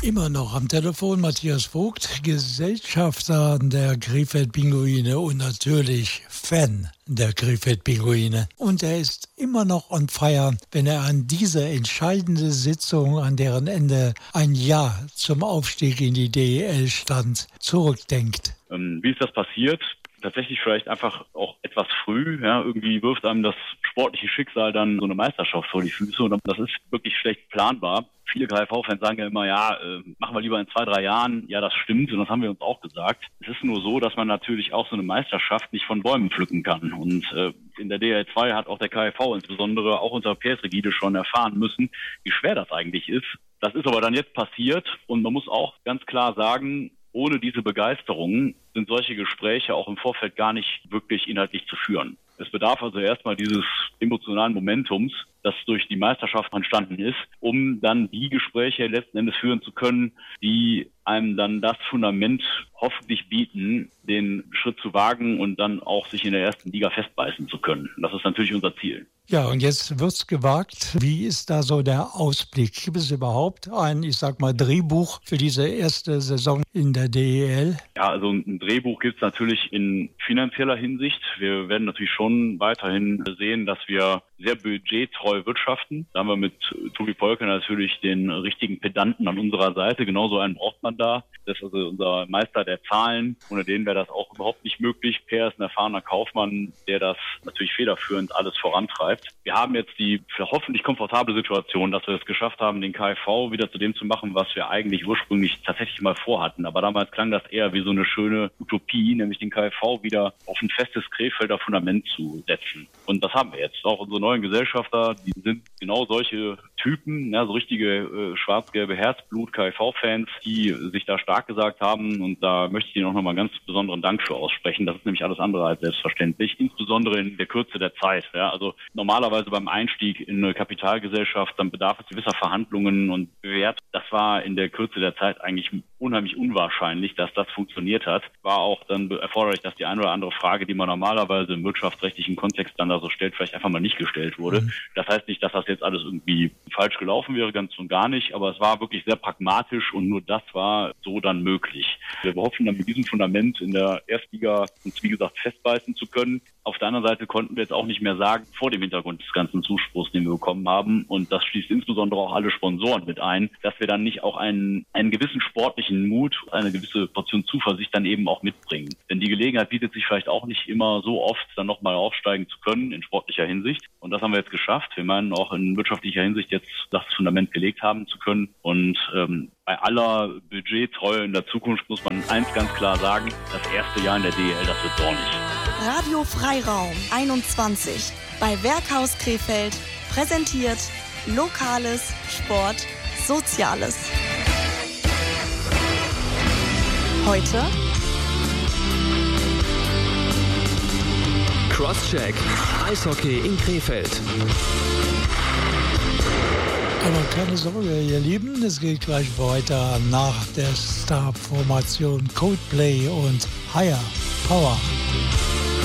Immer noch am Telefon Matthias Vogt, Gesellschafter der Krefeld-Pinguine und natürlich Fan der Krefeld-Pinguine. Und er ist immer noch on fire, wenn er an diese entscheidende Sitzung, an deren Ende ein Ja zum Aufstieg in die DEL stand, zurückdenkt. Wie ist das passiert? Tatsächlich vielleicht einfach auch etwas früh. Ja, irgendwie wirft einem das sportliche Schicksal dann so eine Meisterschaft vor die Füße und das ist wirklich schlecht planbar. Viele KFV-Fans sagen ja immer, machen wir lieber in 2-3 Jahren. Ja, das stimmt und das haben wir uns auch gesagt. Es ist nur so, dass man natürlich auch so eine Meisterschaft nicht von Bäumen pflücken kann. Und in der DL 2 hat auch der KFV insbesondere auch unter PS Rigide schon erfahren müssen, wie schwer das eigentlich ist. Das ist aber dann jetzt passiert und man muss auch ganz klar sagen, ohne diese Begeisterung sind solche Gespräche auch im Vorfeld gar nicht wirklich inhaltlich zu führen. Es bedarf also erstmal dieses emotionalen Momentums, das durch die Meisterschaft entstanden ist, um dann die Gespräche letzten Endes führen zu können, die einem dann das Fundament hoffentlich bieten, den Schritt zu wagen und dann auch sich in der ersten Liga festbeißen zu können. Das ist natürlich unser Ziel. Ja, und jetzt wird's gewagt. Wie ist da so der Ausblick? Gibt es überhaupt ein, Drehbuch für diese erste Saison in der DEL? Ja, also ein Drehbuch gibt's natürlich in finanzieller Hinsicht. Wir werden natürlich schon weiterhin sehen, dass wir sehr budgettreu wirtschaften. Da haben wir mit Tobi Polke natürlich den richtigen Pedanten an unserer Seite. Genauso einen braucht man da. Das ist also unser Meister der Zahlen. Ohne den wäre das auch überhaupt nicht möglich. Per ist ein erfahrener Kaufmann, der das natürlich federführend alles vorantreibt. Wir haben jetzt die hoffentlich komfortable Situation, dass wir es geschafft haben, den KFV wieder zu dem zu machen, was wir eigentlich ursprünglich tatsächlich mal vorhatten. Aber damals klang das eher wie so eine schöne Utopie, nämlich den KfV wieder auf ein festes Krefelder Fundament zu setzen. Und das haben wir jetzt. Auch unsere neuen Gesellschafter, die sind genau solche Typen, so richtige schwarz-gelbe Herzblut-KfV-Fans, die sich da stark gesagt haben. Und da möchte ich Ihnen auch nochmal einen ganz besonderen Dank für aussprechen. Das ist nämlich alles andere als selbstverständlich, insbesondere in der Kürze der Zeit. Ja, also normalerweise beim Einstieg in eine Kapitalgesellschaft, dann bedarf es gewisser Verhandlungen und Wert. Das war in der Kürze der Zeit eigentlich unheimlich unwahrscheinlich, dass das funktioniert hat. War auch dann erforderlich, dass die eine oder andere Frage, die man normalerweise im wirtschaftsrechtlichen Kontext dann da so stellt, vielleicht einfach mal nicht gestellt wurde. Das heißt nicht, dass das jetzt alles irgendwie falsch gelaufen wäre, ganz und gar nicht, aber es war wirklich sehr pragmatisch und nur das war so dann möglich. Wir hoffen dann mit diesem Fundament in der Erstliga uns, wie gesagt, festbeißen zu können. Auf der anderen Seite konnten wir jetzt auch nicht mehr sagen, vor dem Hintergrund des ganzen Zuspruchs, den wir bekommen haben, und das schließt insbesondere auch alle Sponsoren mit ein, dass wir dann nicht auch einen gewissen sportlichen Mut, eine gewisse Portion Zuversicht dann eben auch mitbringen. Denn die Gelegenheit bietet sich vielleicht auch nicht immer so oft, dann nochmal aufsteigen zu können in sportlicher Hinsicht. Und das haben wir jetzt geschafft. Wir meinen auch in wirtschaftlicher Hinsicht jetzt das Fundament gelegt haben zu können. Und bei aller Budgettreue in der Zukunft muss man eins ganz klar sagen, das erste Jahr in der DEL, das wird dornig. Radio Freiraum 21 bei Werkhaus Krefeld präsentiert Lokales, Sport, Soziales. Heute Crosscheck, Eishockey in Krefeld. Aber keine Sorge, ihr Lieben, es geht gleich weiter nach der Star-Formation Coldplay und Higher Power.